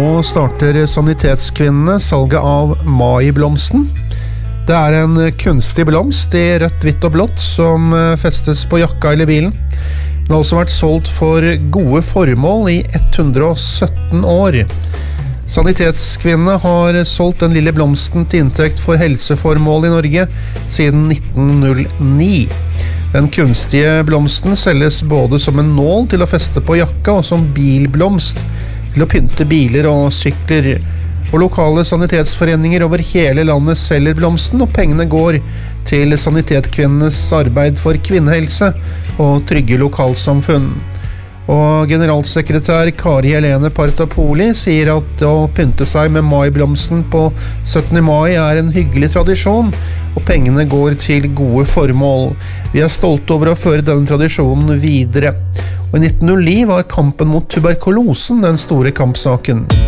Nå starter Sanitetskvinnene salget av Mai-blomsten. Det en kunstig blomst i rødt, hvitt og blått som festes på jakka eller bilen. Den har også vært solgt for gode formål i 117 år. Sanitetskvinnene har solgt den lille blomsten til inntekt for helseformål i Norge siden 1909. Den kunstige blomsten selges både som en nål til å feste på jakka og som bilblomst til å pynte biler og sykler. Og lokale sanitetsforeninger over hele landet selger blomsten, og pengene går til Sanitetskvinnenes arbeid for kvinnehelse og trygge lokalsamfunn. Og generalsekretær Kari Helene Partapoli sier at å pynte seg med maiblomsten på 17. mai en hyggelig tradisjon, og pengene går til gode formål. Vi stolte over å føre denne tradisjonen videre. Og i 1909 var kampen mot tuberkulosen den store kampsaken.